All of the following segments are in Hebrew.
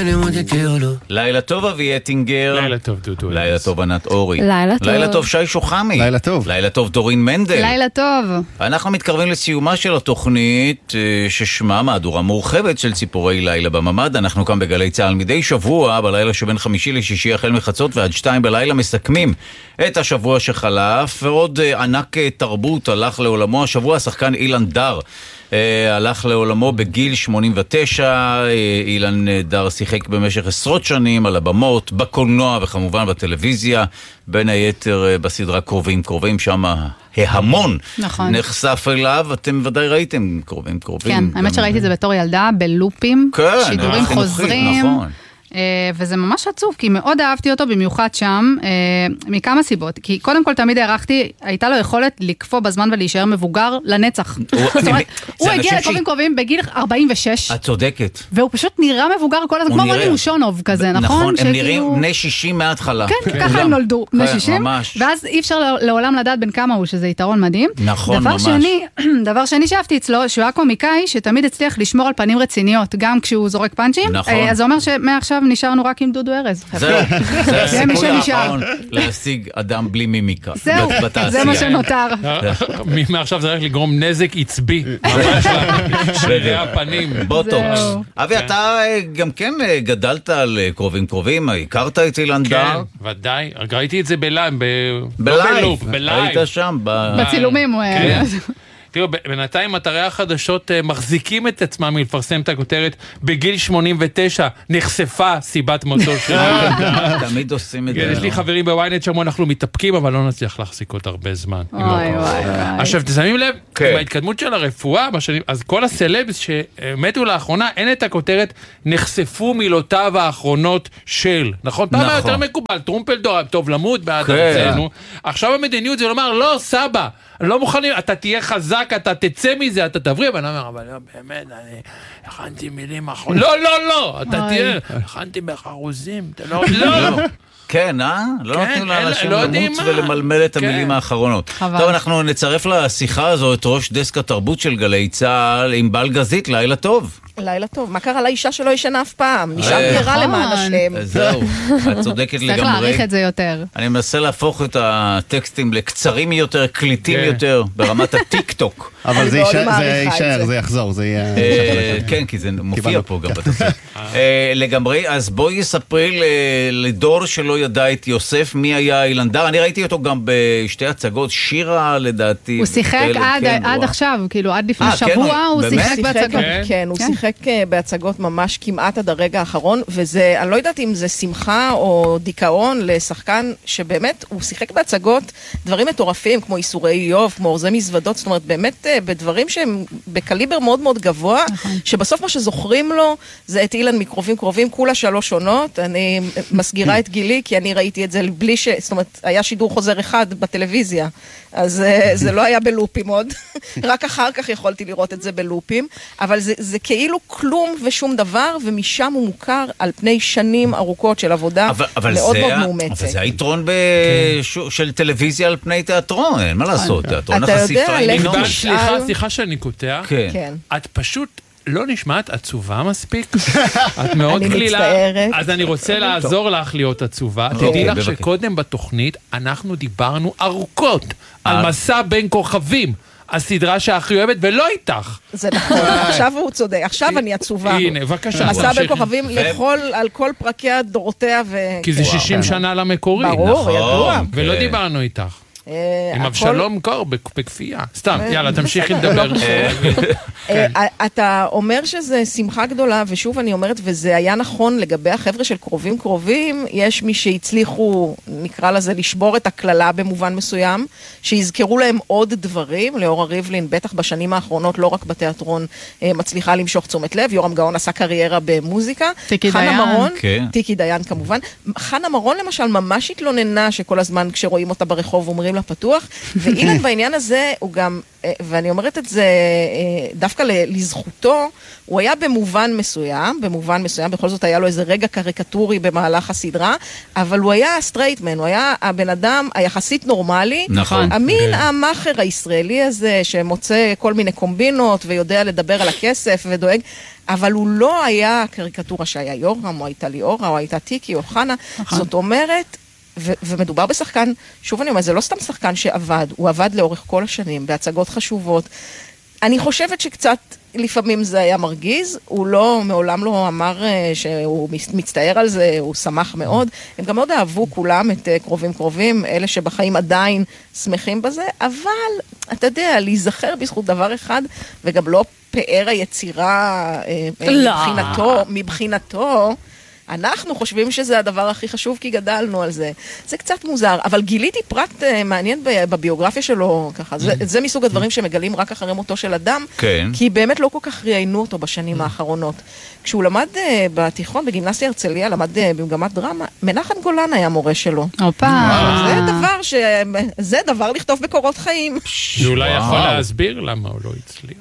לילה טוב אבי אטינגר. לילה טוב דודו. לילה טוב ענת אורי. לילה טוב. לילה טוב שי שוחמי. לילה טוב. לילה טוב דורין מנדל. לילה טוב. אנחנו מתקרבים לסיומה של התוכנית ששמה מהדורה מורחבת של ציפורי לילה בממד. אנחנו כאן בגלי צהל מדי שבוע, בלילה שבין חמישי לשישי החל מחצות ועד 2 בלילה מסכמים את השבוע שחלף, ועוד ענק תרבות הלך לעולמו. השבוע השחקן אילן דר הלך לעולמו בגיל 89. אילן דר שיחק במשך עשרות שנים על הבמות, בקולנוע וכמובן בטלוויזיה, בין היתר בסדרה קרובים קרובים, שם ההמון נכון. נחשף אליו. אתם ודאי ראיתם קרובים. כן, האמת שראיתי את זה בתור ילדה, בלופים, כן, שידורים חוזרים. נכון. וזה ממש עצוב, כי מאוד אהבתי אותו במיוחד שם, מכמה סיבות. כי קודם כל תמיד הערכתי, הייתה לו יכולת לקפוא בזמן ולהישאר מבוגר לנצח. הוא הגיע לקרובים קרובים בגיל 46. את צודקת. והוא פשוט נראה מבוגר כל הזמן, כמו רוני מושונוב כזה, נכון? נכון, הם נראים בני 60 מההתחלה. כן, ככה הם נולדו, בני 60. ואז אי אפשר לעולם לדעת בין כמה הוא, שזה יתרון מדהים. נכון, ממש. דבר שני שאהבתי אצלו, שהוא היה קומיקאי שתמיד הצליח לשמור על פנים רציניות, גם כשהוא זורק פאנצ'ים. אז זה אומר שמעכשיו נשארנו רק עם דודו ארז. זהו, זה הסיכוי האחרון להשיג אדם בלי מימיקה. זהו, זה מה שנותר. מעכשיו זה רק לגרום נזק עצבי. ממש שרירי הפנים. בוטוקס. אבי, אתה גם כן גדלת על קרובים קרובים, הכרת את אילן דר? כן, ודאי. ראיתי את זה בלייב. היית שם. בצילומים הוא היה. תראו, בינתיים אתרי החדשות מחזיקים את עצמם מלפרסם את הכותרת בגיל 89 נחשפה סיבת מותו של תמיד עושים את זה. יש לי חברים בוויינט שאמרו אנחנו מתאפקים, אבל לא נצליח להחזיק עוד הרבה זמן. עכשיו תשמים לב, בהתקדמות של הרפואה, אז כל הסלבס שמתו לאחרונה, אין את הכותרת נחשפו מילותיו האחרונות של, נכון? פעם היה יותר מקובל, טרומפלדור, טוב למות בעד ארצנו. עכשיו המדיניות זה לומר, לא סבא, לא מוכנים, אתה תהיה חזק, אתה תצא מזה, אתה תבריא, אבל אני אומר, אבל באמת, אני הכנתי מילים אחרות. לא, אתה תהיה, הכנתי בחרוזים, לא. כן, לא נותנים לאנשים למות ולמלמל את המילים האחרונות. טוב, אנחנו נצרף לשיחה הזו את ראש דסק התרבות של גלי צהל עם בל גזית. לילה טוב. לילה טוב. מה קרה לאישה שלא ישנה אף פעם? אישה מהירה למען השם. זהו, את צודקת לגמרי. צריך להעריך את זה יותר. אני מנסה להפוך את הטקסטים לקצרים יותר, קליטים יותר, ברמת הטיק טוק. אבל זה יישאר, זה יחזור, זה יהיה... כן, כי זה מופיע פה גם בתפקיד. לגמרי, אז בואי ספרי לדור שלא ידע את יוסף, מי היה אילן דר. אני ראיתי אותו גם בשתי הצגות, שירה לדעתי. הוא שיחק עד עכשיו, כאילו עד לפני שבוע הוא שיחק בהצגות. כן, הוא שיחק בהצגות ממש כמעט עד הרגע האחרון, וזה, אני לא יודעת אם זה שמחה או דיכאון לשחקן שבאמת הוא שיחק בהצגות דברים מטורפים, כמו איסורי איוב, כמו אורזי מזוודות, זאת אומרת, באמת בדברים שהם בקליבר מאוד מאוד גבוה, שבסוף מה שזוכרים לו זה את אילן מקרובים קרובים, כולה 3 עונות. אני מסגירה את גילי, כי אני ראיתי את זה בלי זאת אומרת, היה שידור חוזר אחד בטלוויזיה, אז זה לא היה בלופים עוד, רק אחר כך יכולתי לראות את זה בלופים, אבל זה כאילו כלום ושום דבר, ומשם הוא מוכר על פני שנים ארוכות של עבודה מאוד מאוד מאומצת. אבל זה היתרון של טלוויזיה על פני תיאטרון, אין מה לעשות, תיאטרון החשיפה היא נוש. סליחה שאני קוטע, כן. את פשוט לא נשמעת עצובה מספיק, את מאוד כלילה, אז אני רוצה לעזור לך להיות עצובה. תדעי לך שקודם בתוכנית אנחנו דיברנו ארוכות על מסע בין כוכבים, הסדרה שהכי אוהבת, ולא איתך. זה נכון, עכשיו הוא צודק, עכשיו אני עצובה. הנה, בבקשה. מסע בין כוכבים על כל פרקיה דורותיה כי זה 60 שנה למקורי. ברור, ידוע. ולא דיברנו איתך. עם אבשלום קור בכפייה. סתם, יאללה, תמשיכי לדבר. אתה אומר שזה שמחה גדולה, ושוב אני אומרת, וזה היה נכון לגבי החבר'ה של קרובים קרובים, יש מי שהצליחו, נקרא לזה, לשבור את הכללה במובן מסוים, שיזכרו להם עוד דברים. לאורה ריבלין, בטח בשנים האחרונות, לא רק בתיאטרון, מצליחה למשוך תשומת לב. יורם גאון עשה קריירה במוזיקה. טיקי דיין כמובן. חנה מרון למשל ממש התלוננה שכל הזמן כשרואים אותה ברחוב אומרים לה פתוח, ואילן בעניין הזה הוא גם, ואני אומרת את זה דווקא דווקא לזכותו, הוא היה במובן מסוים, בכל זאת היה לו איזה רגע קריקטורי במהלך הסדרה, אבל הוא היה סטרייטמן, הוא היה הבן אדם היחסית נורמלי, נכון. המין המאחר הישראלי הזה, שמוצא כל מיני קומבינות, ויודע לדבר על הכסף ודואג, אבל הוא לא היה קריקטורה שהיה יורם, או הייתה ליאורה, או הייתה טיקי, או חנה, זאת אומרת, ומדובר בשחקן, שוב אני אומר, זה לא סתם שחקן שעבד, הוא עבד לאורך כל השנים, בהצגות חשובות. אני חושבת שקצת לפעמים זה היה מרגיז, הוא לא, מעולם לא אמר שהוא מצטער על זה, הוא שמח מאוד. הם גם מאוד אהבו כולם את קרובים, אלה שבחיים עדיין שמחים בזה, אבל אתה יודע, להיזכר בזכות דבר אחד, וגם לא פאר היצירה מבחינתו, אנחנו חושבים שזה הדבר הכי חשוב כי גדלנו על זה. זה קצת מוזר, אבל גיליתי פרט מעניין בביוגרפיה שלו, ככה. זה מסוג הדברים שמגלים רק אחרי מותו של אדם, כי באמת לא כל כך ראיינו אותו בשנים האחרונות. כשהוא למד בתיכון, בגימנסיה הרצליה, למד במגמת דרמה, מנחם גולן היה מורה שלו. זה דבר לכתוב בקורות חיים. שאולי יכול להסביר למה הוא לא הצליח.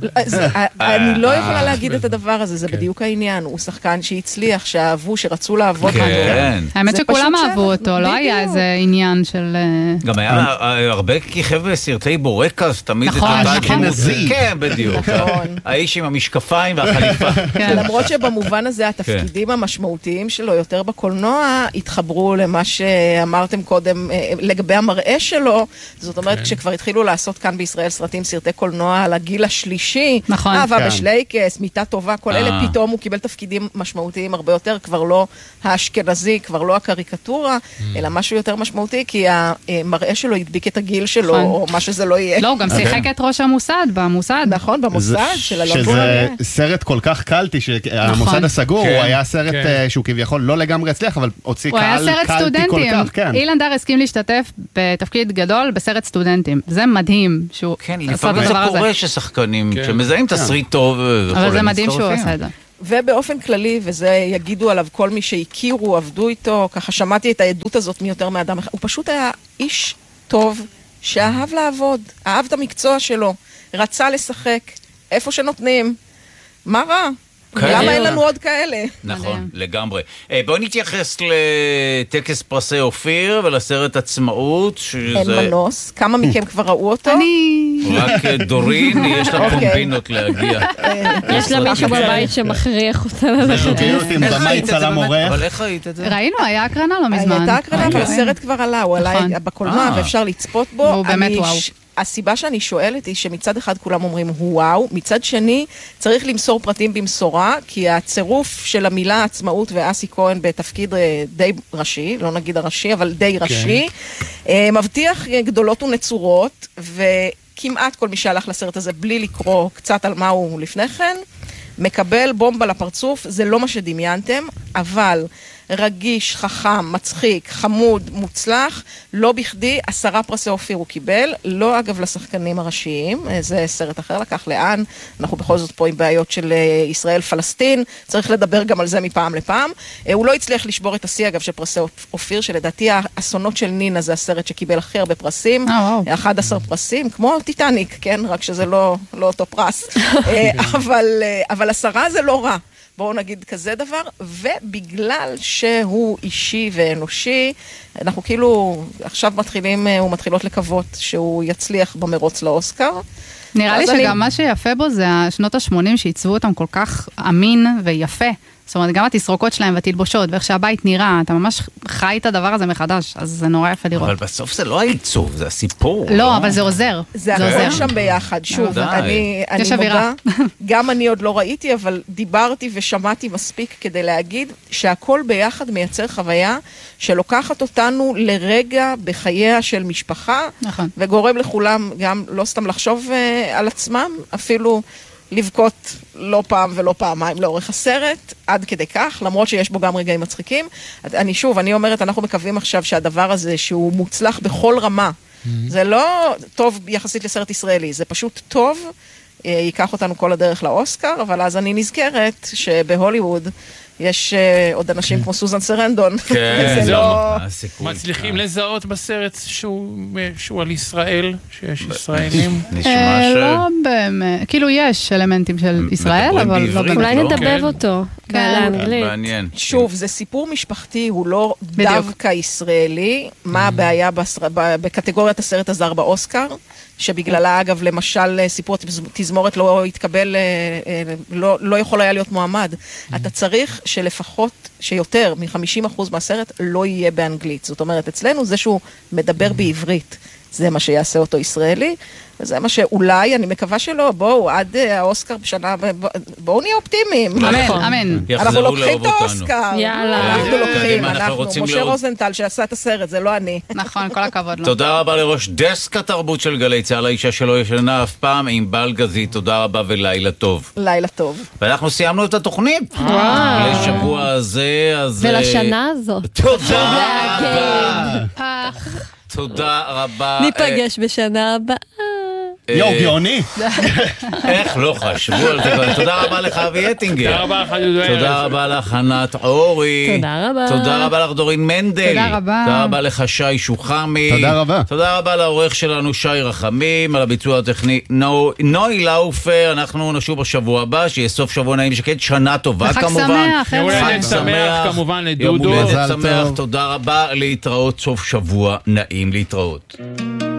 אני לא יכולה להגיד את הדבר הזה, זה בדיוק העניין, הוא שחקן שהצליח, שאהבו, שרצו לעבוד. האמת שכולם אהבו אותו, לא היה איזה עניין של... גם היה הרבה כיכב בסרטי בורקס, תמיד את אותה נזי. כן, בדיוק. האיש עם המשקפיים והחליפה. למרות שבמובן הזה התפקידים המשמעותיים שלו יותר בקולנוע התחברו למה שאמרתם קודם לגבי המראה שלו, זאת אומרת כשכבר התחילו לעשות כאן בישראל סרטי קולנוע על הגיל השלישי, אהבה בשלייקס, מיטה טובה, כל אלה פתאום הוא קיבל תפקידים משמעותיים הרבה יותר, כבר לא האשכנזי, כבר לא הקריקטורה, אלא משהו יותר משמעותי, כי המראה שלו הדביק את הגיל שלו, או מה שזה לא יהיה. לא, הוא גם שיחק את ראש המוסד, במוסד. נכון, במוסד של אלון גולן. שזה סרט כל כך קלטי, שהמוסד הסגור, הוא היה סרט שהוא כביכול לא לגמרי הצליח, אבל הוציא קהל קלטי כל כך. אילן דר הסכים להשתתף בתפקיד גדול בסרט סטודנטים. זה מדהים שהוא עשה את הדבר הזה. לפעמים זה קורה ששחקנים שמזהים תסריט טוב, אבל זה מדהים שהוא עושה את זה. ובאופן כללי, וזה יגידו עליו כל מי שהכירו, עבדו איתו, ככה שמעתי את העדות הזאת מיותר מאדם אחד, הוא פשוט היה איש טוב, שאהב לעבוד, אהב את המקצוע שלו, רצה לשחק, איפה שנותנים, מה רע? למה אין לנו עוד כאלה? נכון, לגמרי. בואו נתייחס לטקס פרסי אופיר ולסרט עצמאות. אין מנוס. כמה מכם כבר ראו אותו? רק דורין, יש לה קומבינות להגיע. יש לה מישהו בבית שמכריח אותה ללכת. עם במאי צלם עורך. אבל איך ראית את זה? ראינו, היה הקרנה לא מזמן. הייתה הקרנה, אבל הסרט כבר עלה, הוא עלה בקולנוע ואפשר לצפות בו. הוא באמת וואו. הסיבה שאני שואלת היא שמצד אחד כולם אומרים וואו, מצד שני צריך למסור פרטים במשורה, כי הצירוף של המילה עצמאות ואסי כהן בתפקיד די ראשי, לא נגיד הראשי, אבל די ראשי, מבטיח גדולות ונצורות, וכמעט כל מי שהלך לסרט הזה בלי לקרוא קצת על מה הוא לפני כן, מקבל בומבה לפרצוף, זה לא מה שדמיינתם, אבל רגיש, חכם, מצחיק, חמוד, מוצלח, לא בכדי 10 פרסי אופיר הוא קיבל, לא אגב לשחקנים הראשיים, זה סרט אחר לקח לאן, אנחנו בכל זאת פה עם בעיות של ישראל-פלסטין, צריך לדבר גם על זה מפעם לפעם, הוא לא הצליח לשבור את השיא אגב של פרסי אופיר, שלדעתי האסונות של נינה זה הסרט שקיבל הכי הרבה פרסים, 11 פרסים, כמו טיטניק, כן? רק שזה לא אותו פרס, אבל 10 זה לא רע. בואו נגיד כזה דבר, ובגלל שהוא אישי ואנושי, אנחנו כאילו עכשיו מתחילות לקוות שהוא יצליח במרוץ לאוסקר. נראה לי שגם מה שיפה בו זה השנות ה-80 שעיצבו אותם כל כך אמין ויפה. זאת אומרת, גם התסרוקות שלהם והתלבושות, ואיך שהבית נראה, אתה ממש חי את הדבר הזה מחדש, אז זה נורא יפה לראות. אבל בסוף זה לא העיצוב, זה הסיפור. לא, אבל זה עוזר. זה עוזר שם ביחד. שוב, אני מודה, גם אני עוד לא ראיתי, אבל דיברתי ושמעתי מספיק כדי להגיד שהכל ביחד מייצר חוויה שלוקחת אותנו לרגע בחייה של משפחה, וגורם לכולם גם לא סתם לחשוב על עצמם, אפילו לבכות לא פעם ולא פעמיים לאורך הסרט, עד כדי כך, למרות שיש בו גם רגעים מצחיקים. אני אומרת, אנחנו מקווים עכשיו שהדבר הזה שהוא מוצלח בכל רמה, זה לא טוב יחסית לסרט ישראלי, זה פשוט טוב, ייקח אותנו כל הדרך לאוסקר, אבל אז אני נזכרת שבהוליווד, יש עוד אנשים כמו סוזן סרנדון. כן, מצליחים לזהות בסרט שהוא על ישראל, שיש ישראלים? לא באמת, כאילו יש אלמנטים של ישראל, אבל לא באמת. אולי נדבב אותו, באנגלית. שוב, זה סיפור משפחתי, הוא לא דווקא ישראלי. מה הבעיה בקטגוריית הסרט הזר באוסקר? שבגללה, אגב, למשל, סיפור תזמורת לא התקבל, לא יכול היה להיות מועמד. אתה צריך שלפחות, שיותר מ-50% מהסרט לא יהיה באנגלית. זאת אומרת, אצלנו זה שהוא מדבר בעברית. זה מה שיעשה אותו ישראלי, וזה מה שאולי, אני מקווה שלא, בואו, עד האוסקר בשנה, בואו נהיה אופטימיים. אמן. אנחנו לוקחים את האוסקר. יאללה. אנחנו לוקחים, משה רוזנטל שעשה את הסרט, זה לא אני. נכון, כל הכבוד לו. תודה רבה לראש דסק התרבות של גלי צה"ל, האישה שלא ישנה אף פעם, ענבל גזית, תודה רבה ולילה טוב. לילה טוב. ואנחנו סיימנו את התוכנית. לשבוע הזה, אז... ולשנה הזאת. תודה רבה. תודה רבה. ניפגש בשנה הבאה. יואו, גאוני. איך לא חשבו על זה. תודה רבה לך אבי אטינגר. תודה רבה לך יהודה. תודה רבה לך ענת אורי. תודה רבה. תודה רבה לך דורין מנדל. תודה רבה. תודה רבה לך שי שוחמי. תודה רבה. תודה רבה לעורך שלנו שי רחמים, על הביצוע הטכני נוי לאופר. אנחנו נשוב בשבוע הבא, שיהיה סוף שבוע נעים שקט, שנה טובה כמובן. חג שמח. הולדת שמח כמובן לדודו. יום הולדת שמח. תודה רבה, להתראות סוף שבוע נעים, להתראות.